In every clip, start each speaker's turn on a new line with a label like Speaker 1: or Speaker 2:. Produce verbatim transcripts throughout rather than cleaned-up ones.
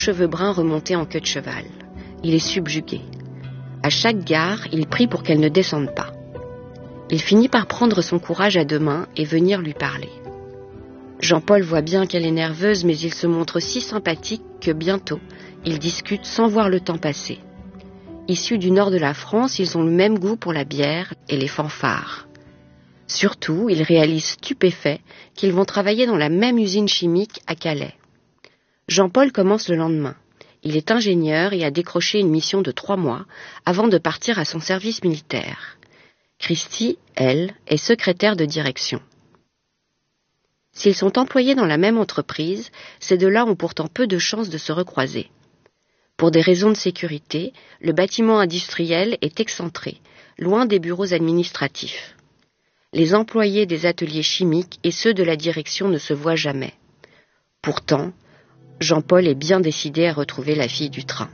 Speaker 1: cheveux bruns remontés en queue de cheval. Il est subjugué. À chaque gare, il prie pour qu'elle ne descende pas. Il finit par prendre son courage à deux mains et venir lui parler. Jean-Paul voit bien qu'elle est nerveuse, mais il se montre si sympathique que bientôt, ils discutent sans voir le temps passer. Issus du nord de la France, ils ont le même goût pour la bière et les fanfares. Surtout, ils réalisent stupéfaits qu'ils vont travailler dans la même usine chimique à Calais. Jean-Paul commence le lendemain. Il est ingénieur et a décroché une mission de trois mois avant de partir à son service militaire. Christy, elle, est secrétaire de direction. S'ils sont employés dans la même entreprise, ces deux-là ont pourtant peu de chances de se recroiser. Pour des raisons de sécurité, le bâtiment industriel est excentré, loin des bureaux administratifs. Les employés des ateliers chimiques et ceux de la direction ne se voient jamais. Pourtant, Jean-Paul est bien décidé à retrouver la fille du train.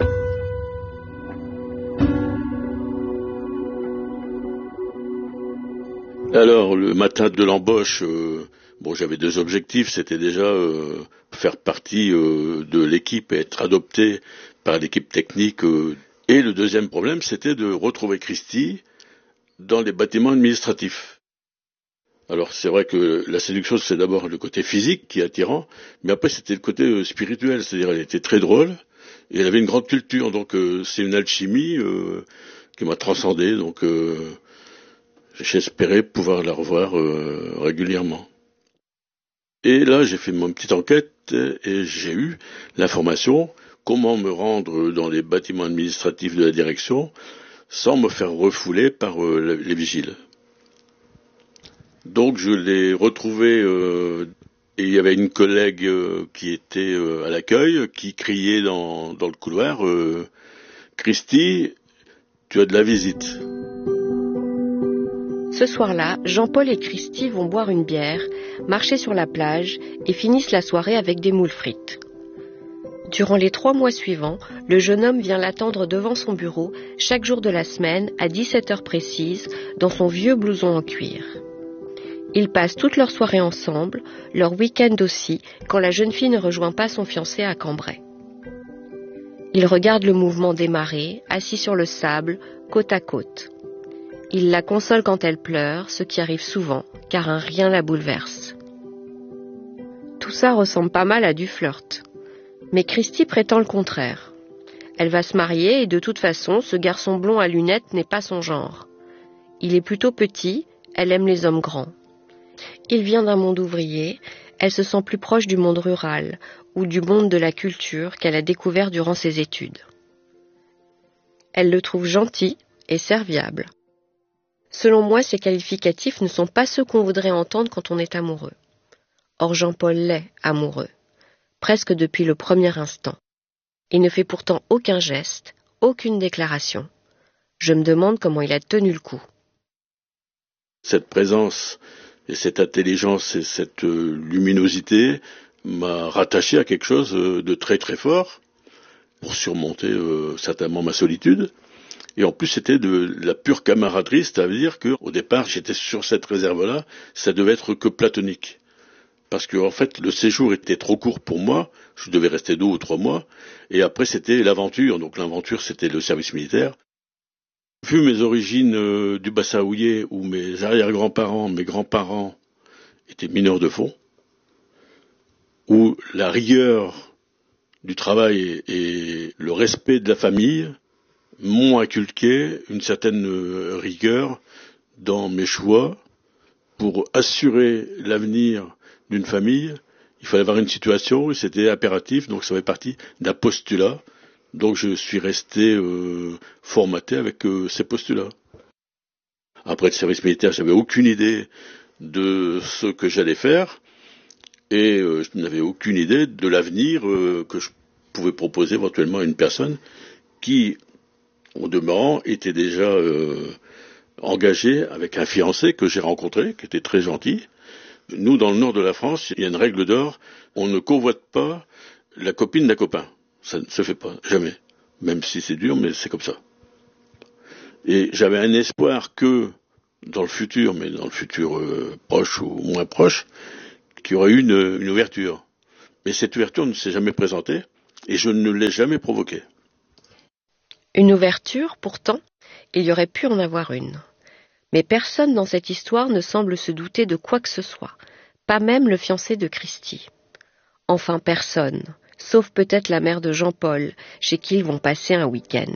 Speaker 2: Alors, le matin de l'embauche, euh, bon, j'avais deux objectifs. C'était déjà euh, faire partie euh, de l'équipe et être adopté par l'équipe technique. Euh, et le deuxième problème, c'était de retrouver Christy dans les bâtiments administratifs. Alors, c'est vrai que la séduction, c'est d'abord le côté physique qui est attirant, mais après, c'était le côté euh, spirituel. C'est-à-dire, elle était très drôle et elle avait une grande culture. Donc, euh, c'est une alchimie euh, qui m'a transcendé. Donc, euh, j'espérais pouvoir la revoir euh, régulièrement. Et là, j'ai fait mon petite enquête et j'ai eu l'information comment me rendre dans les bâtiments administratifs de la direction sans me faire refouler par euh, les vigiles. Donc je l'ai retrouvée euh, et il y avait une collègue euh, qui était euh, à l'accueil qui criait dans, dans le couloir euh, « Christy, tu as de la visite ».
Speaker 1: Ce soir-là, Jean-Paul et Christy vont boire une bière, marcher sur la plage et finissent la soirée avec des moules frites. Durant les trois mois suivants, le jeune homme vient l'attendre devant son bureau chaque jour de la semaine à dix-sept heures précises dans son vieux blouson en cuir. Ils passent toute leur soirée ensemble, leur week-end aussi, quand la jeune fille ne rejoint pas son fiancé à Cambrai. Ils regardent le mouvement des marées, assis sur le sable, côte à côte. Il la console quand elle pleure, ce qui arrive souvent, car un rien la bouleverse. Tout ça ressemble pas mal à du flirt. Mais Christy prétend le contraire. Elle va se marier et de toute façon, ce garçon blond à lunettes n'est pas son genre. Il est plutôt petit, elle aime les hommes grands. Il vient d'un monde ouvrier, elle se sent plus proche du monde rural ou du monde de la culture qu'elle a découvert durant ses études. Elle le trouve gentil et serviable. Selon moi, ces qualificatifs ne sont pas ceux qu'on voudrait entendre quand on est amoureux. Or Jean-Paul l'est amoureux, presque depuis le premier instant. Il ne fait pourtant aucun geste, aucune déclaration. Je me demande comment il a tenu le coup.
Speaker 2: Cette présence et cette intelligence et cette euh, luminosité m'a rattaché à quelque chose de très très fort pour surmonter euh, certainement ma solitude. Et en plus, c'était de la pure camaraderie, c'est-à-dire qu'au départ, j'étais sur cette réserve-là, ça devait être que platonique. Parce que, en fait, le séjour était trop court pour moi, je devais rester deux ou trois mois, et après, c'était l'aventure. Donc, l'aventure, c'était le service militaire. Vu mes origines euh, du bassin houillé, où mes arrière-grands-parents, mes grands-parents étaient mineurs de fond, où la rigueur du travail et le respect de la famille m'ont inculqué une certaine rigueur dans mes choix. Pour assurer l'avenir d'une famille, il fallait avoir une situation et c'était impératif, donc ça fait partie d'un postulat. Donc je suis resté euh, formaté avec euh, ces postulats. Après le service militaire, j'avais aucune idée de ce que j'allais faire et euh, je n'avais aucune idée de l'avenir euh, que je pouvais proposer éventuellement à une personne qui, au demeurant, était déjà euh, engagée avec un fiancé que j'ai rencontré, qui était très gentil. Nous, dans le nord de la France, il y a une règle d'or, on ne convoite pas la copine d'un copain. Ça ne se fait pas, jamais. Même si c'est dur, mais c'est comme ça. Et j'avais un espoir que, dans le futur, mais dans le futur euh, proche ou moins proche, qu'il y aurait eu une, une ouverture. Mais cette ouverture ne s'est jamais présentée. Et je ne l'ai jamais provoqué.
Speaker 1: Une ouverture, pourtant, il y aurait pu en avoir une. Mais personne dans cette histoire ne semble se douter de quoi que ce soit, pas même le fiancé de Christie. Enfin personne, sauf peut-être la mère de Jean-Paul, chez qui ils vont passer un week-end.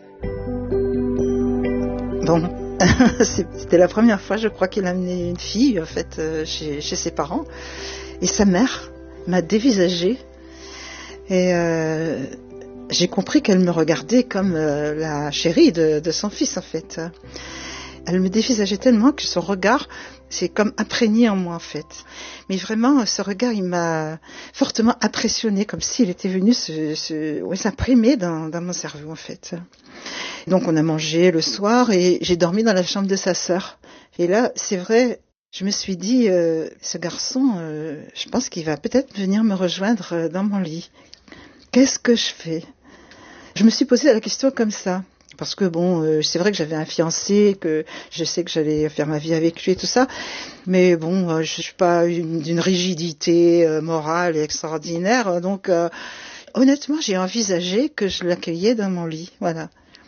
Speaker 3: Bon, c'était la première fois, je crois, qu'il a amené une fille, en fait, euh, chez, chez ses parents. Et sa mère m'a dévisagée. Et euh, j'ai compris qu'elle me regardait comme euh, la chérie de, de son fils, en fait. Elle me dévisageait tellement que son regard s'est comme imprégné en moi, en fait. Mais vraiment, ce regard, il m'a fortement impressionnée, comme s'il était venu se, se, ouais, s'imprimer dans, dans mon cerveau, en fait. Donc, on a mangé le soir et j'ai dormi dans la chambre de sa sœur. Et là, c'est vrai, je me suis dit, euh, ce garçon, euh, je pense qu'il va peut-être venir me rejoindre dans mon lit. Qu'est-ce que je fais ? Je me suis posé la question comme ça. Parce que bon, euh, c'est vrai que j'avais un fiancé, que je sais que j'allais faire ma vie avec lui et tout ça, mais bon, euh, je suis pas une, d'une rigidité euh, morale extraordinaire, donc euh, honnêtement, j'ai envisagé que je l'accueillais dans mon lit, voilà.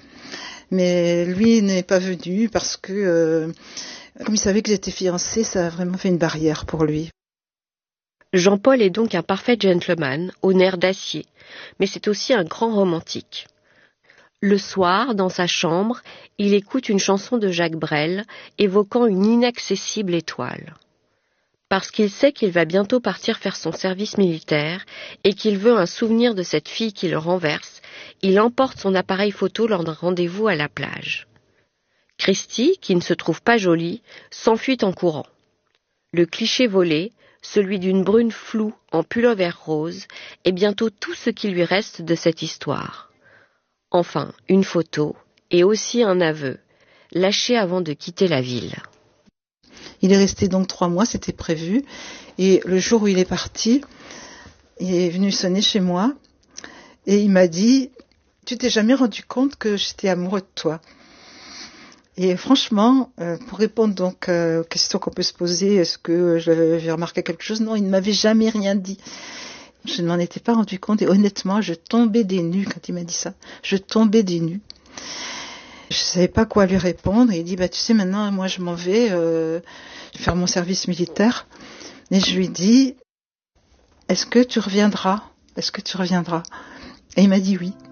Speaker 3: Mais lui n'est pas venu parce que, euh, comme il savait que j'étais fiancée, ça a vraiment fait une barrière pour lui.
Speaker 1: Jean-Paul est donc un parfait gentleman, au nerf d'acier, mais c'est aussi un grand romantique. Le soir, dans sa chambre, il écoute une chanson de Jacques Brel, évoquant une inaccessible étoile. Parce qu'il sait qu'il va bientôt partir faire son service militaire et qu'il veut un souvenir de cette fille qui le renverse, il emporte son appareil photo lors d'un rendez-vous à la plage. Christie, qui ne se trouve pas jolie, s'enfuit en courant. Le cliché volé, celui d'une brune floue en pullover rose, est bientôt tout ce qui lui reste de cette histoire. Enfin, une photo et aussi un aveu, lâché avant de quitter la ville.
Speaker 3: Il est resté donc trois mois, c'était prévu, et le jour où il est parti, il est venu sonner chez moi, et il m'a dit « Tu t'es jamais rendu compte que j'étais amoureux de toi ?» Et franchement, euh, pour répondre donc euh, aux questions qu'on peut se poser, est-ce que j'avais remarqué quelque chose ? Non, il ne m'avait jamais rien dit. Je ne m'en étais pas rendu compte et honnêtement, je tombais des nues quand il m'a dit ça. Je tombais des nues. Je savais pas quoi lui répondre. Et il dit, bah tu sais, maintenant, moi je m'en vais euh, faire mon service militaire. Et je lui dis, est-ce que tu reviendras ? Est-ce que tu reviendras ? Et il m'a dit oui.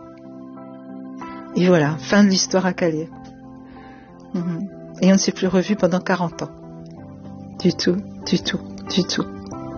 Speaker 3: Et voilà, fin de l'histoire à Calais. Et on ne s'est plus revus pendant quarante ans. Du tout, du tout, du tout.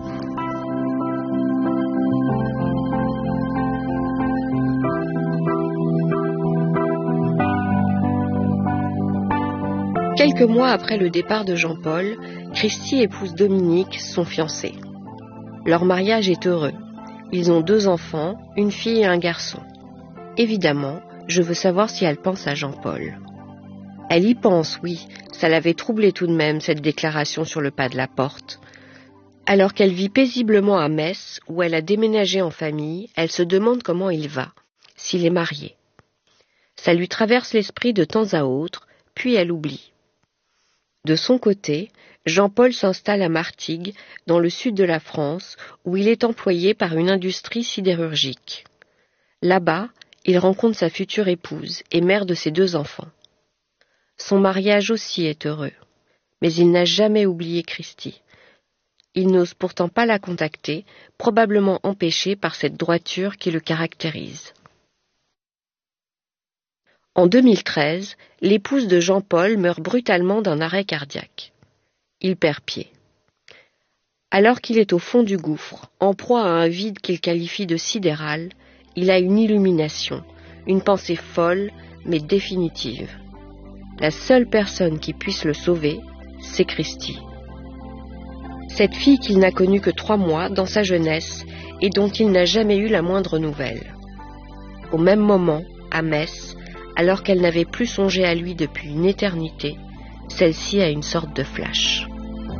Speaker 1: Quelques mois après le départ de Jean-Paul, Christie épouse Dominique, son fiancé. Leur mariage est heureux. Ils ont deux enfants, une fille et un garçon. Évidemment, je veux savoir si elle pense à Jean-Paul. Elle y pense, oui, ça l'avait troublée tout de même, cette déclaration sur le pas de la porte. Alors qu'elle vit paisiblement à Metz, où elle a déménagé en famille, elle se demande comment il va, s'il est marié. Ça lui traverse l'esprit de temps à autre, puis elle oublie. De son côté, Jean-Paul s'installe à Martigues, dans le sud de la France, où il est employé par une industrie sidérurgique. Là-bas, il rencontre sa future épouse et mère de ses deux enfants. Son mariage aussi est heureux, mais il n'a jamais oublié Christie. Il n'ose pourtant pas la contacter, probablement empêché par cette droiture qui le caractérise. En deux mille treize, l'épouse de Jean-Paul meurt brutalement d'un arrêt cardiaque. Il perd pied. Alors qu'il est au fond du gouffre, en proie à un vide qu'il qualifie de sidéral, il a une illumination, une pensée folle, mais définitive. La seule personne qui puisse le sauver, c'est Christie. Cette fille qu'il n'a connue que trois mois dans sa jeunesse et dont il n'a jamais eu la moindre nouvelle. Au même moment, à Metz, alors qu'elle n'avait plus songé à lui depuis une éternité, celle-ci a une sorte de flash.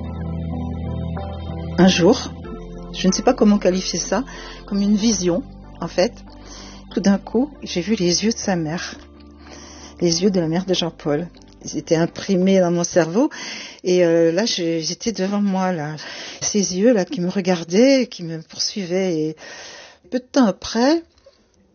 Speaker 3: Un jour, je ne sais pas comment qualifier ça, comme une vision, en fait. Tout d'un coup, j'ai vu les yeux de sa mère, les yeux de la mère de Jean-Paul. Ils étaient imprimés dans mon cerveau, et euh, là, j'étais devant moi, là. Ces yeux-là qui me regardaient, qui me poursuivaient, et Peu de temps après,